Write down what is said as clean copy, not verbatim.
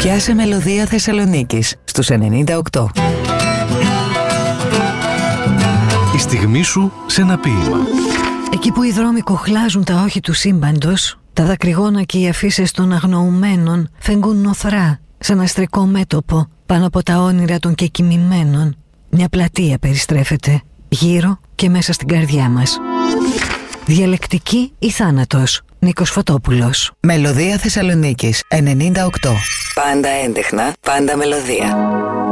Πιάσε μελωδία Θεσσαλονίκης στους 98. Η στιγμή σου σε ένα ποίημα. Εκεί που οι δρόμοι κοχλάζουν τα όχι του σύμπαντος, τα δακρυγόνα και οι αφίσες των αγνοουμένων φεγγούν νοθρά σαν αστρικό μέτωπο πάνω από τα όνειρα των κεκοιμημένων. Μια πλατεία περιστρέφεται γύρω και μέσα στην καρδιά μας. Διαλεκτική ή θάνατος. Νίκος Φωτόπουλος. Μελωδία Θεσσαλονίκης 98. Πάντα έντεχνα, πάντα μελωδία.